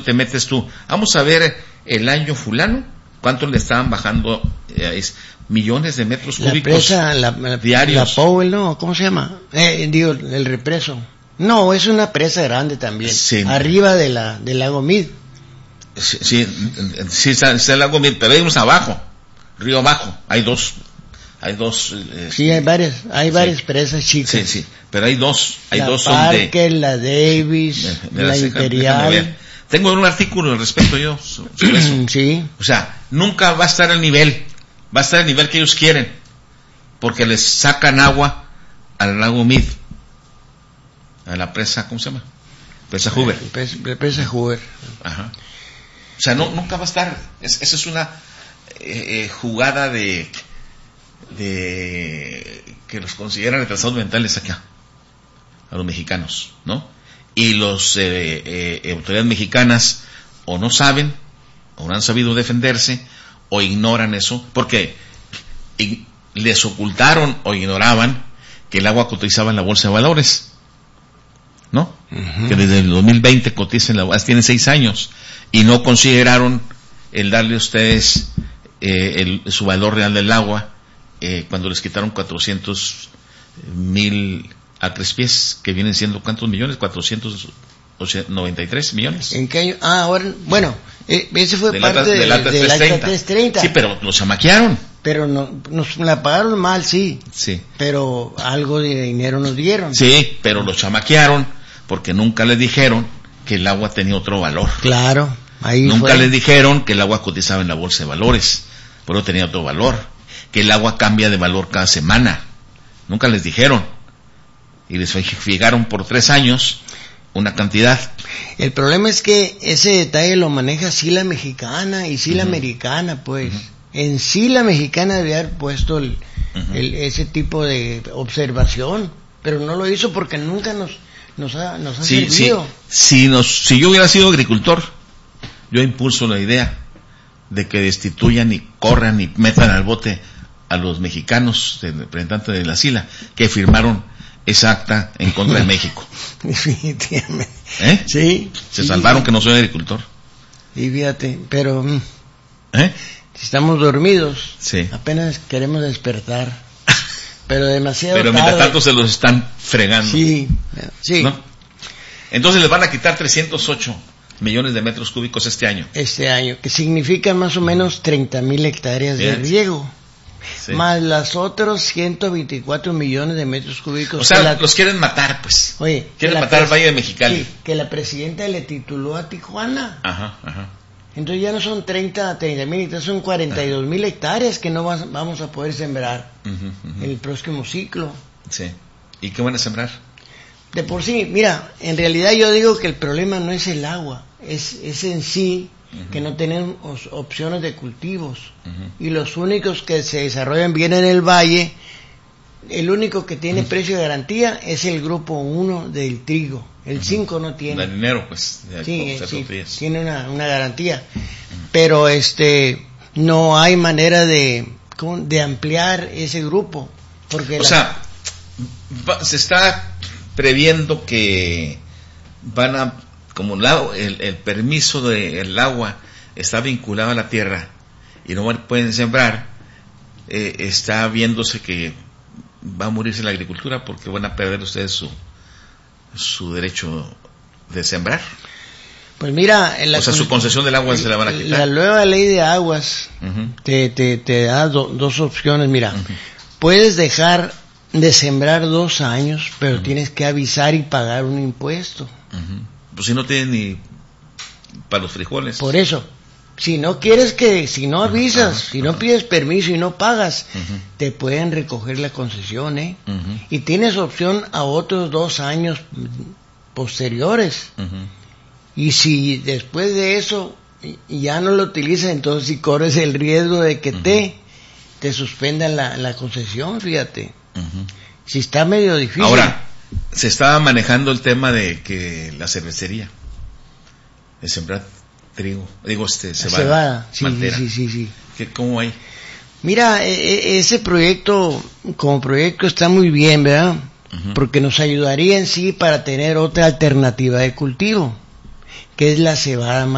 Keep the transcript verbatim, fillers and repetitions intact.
te metes tú, vamos a ver el año fulano, cuánto le estaban bajando, eh, es, millones de metros la cúbicos presa, la, la, diarios. La Powell, ¿no? ¿Cómo se llama? Eh, digo, el represo. No, es una presa grande también. Sí. Arriba de la, del lago Mead. Sí, sí, sí, está, está el lago Mead, pero hay unos abajo, río abajo, hay dos, hay dos. Eh, sí, hay varias, hay varias sí. presas chicas. Sí, sí, pero hay dos, hay la dos Parker, son de. la Davis, de, de la las, Imperial. Tengo un artículo al respecto yo sobre eso. Sí. O sea, nunca va a estar al nivel, va a estar al nivel que ellos quieren, porque les sacan agua al lago Mead, a la presa, ¿cómo se llama? Presa Hoover. Presa, presa Hoover. Ajá. O sea, no, nunca va a estar. Es, esa es una eh, eh, jugada de, de que los consideran retrasados mentales acá, a los mexicanos, ¿no? Y los eh, eh, autoridades mexicanas o no saben, o no han sabido defenderse, o ignoran eso, porque y, les ocultaron o ignoraban que el agua cotizaba en la bolsa de valores, ¿no? Uh-huh. Que desde el dos mil veinte cotiza en la bolsa, tiene seis años, y no consideraron el darle a ustedes eh, el, su valor real del agua eh, cuando les quitaron cuatrocientos mil acres pies, que vienen siendo ¿cuántos millones? cuatrocientos noventa y tres millones. ¿En qué año? Ah, ahora, bueno, eh, ese fue del parte alta, de, del alta de la trescientos treinta. Sí, pero los chamaquearon. Pero no, nos la pagaron mal, sí. Sí. Pero algo de dinero nos dieron. Sí, pero los chamaquearon porque nunca les dijeron que el agua tenía otro valor. Claro, ahí Nunca fue. les dijeron que el agua cotizaba en la bolsa de valores, pero tenía otro valor. Que el agua cambia de valor cada semana. Nunca les dijeron. Y les fijaron por tres años una cantidad. El problema es que ese detalle lo maneja sí la mexicana y sí uh-huh. la americana, pues. Uh-huh. En sí la mexicana debía haber puesto el, uh-huh. el, ese tipo de observación, pero no lo hizo porque nunca nos nos ha, nos ha sí, servido. Sí, si, nos, si yo hubiera sido agricultor, yo impulso la idea de que destituyan y corran y metan al bote a los mexicanos, el representante de la SILA, que firmaron esa acta en contra de México. Definitivamente. ¿Eh? Sí. Se sí, salvaron sí. que no soy agricultor. Y fíjate, pero ¿Eh? si estamos dormidos, sí. apenas queremos despertar. Pero demasiado Pero tarde. mientras tanto se los están fregando. Sí, sí. ¿No? Entonces les van a quitar trescientos ocho millones de metros cúbicos este año. Este año, que significa más o menos treinta mil hectáreas Bien. de riego. Sí. Más las otros ciento veinticuatro millones de metros cúbicos. O sea, la... los quieren matar, pues. Oye, quieren matar al Valle de Mexicali. Sí, que la presidenta le tituló a Tijuana. Ajá, ajá. Entonces ya no son treinta, treinta mil, entonces son cuarenta y dos mil hectáreas que no vas, vamos a poder sembrar uh-huh, uh-huh. en el próximo ciclo. Sí. ¿Y qué van a sembrar? De por sí, mira, en realidad yo digo que el problema no es el agua, es, es en sí uh-huh. que no tenemos opciones de cultivos. Uh-huh. Y los únicos que se desarrollan bien en el valle, el único que tiene uh-huh. precio de garantía es el grupo uno del trigo. El cinco uh-huh. no tiene. El dinero, pues. Sí, sí tiene una, una garantía. Uh-huh. Pero este no hay manera de, de ampliar ese grupo. Porque o la... sea, va, se está previendo que van a, como la, el, el permiso del agua está vinculado a la tierra y no pueden sembrar, eh, está viéndose que va a morirse la agricultura porque van a perder ustedes su su derecho de sembrar. Pues mira, en la o sea, su concesión del agua se la van a quitar. La nueva ley de aguas uh-huh. te, te, te da do, dos opciones. Mira, uh-huh. puedes dejar de sembrar dos años, pero uh-huh. tienes que avisar y pagar un impuesto. Uh-huh. Pues si no tienes ni para los frijoles. Por eso, si no quieres que, si no avisas, uh-huh. si no uh-huh. pides permiso y no pagas, uh-huh. te pueden recoger la concesión, ¿eh? Uh-huh. Y tienes opción a otros dos años posteriores. Uh-huh. Y si después de eso ya no lo utilizas, entonces sí corres el riesgo de que uh-huh. te, te suspendan la, la concesión, fíjate. Uh-huh. Si está medio difícil. Ahora, se estaba manejando el tema de que la cervecería, de sembrar trigo, digo este, cebada, cebada. Sí, maltera. sí, sí, sí. ¿Qué, ¿Cómo hay? Mira, e- ese proyecto, como proyecto está muy bien, ¿verdad? Uh-huh. Porque nos ayudaría en sí para tener otra alternativa de cultivo, que es la cebada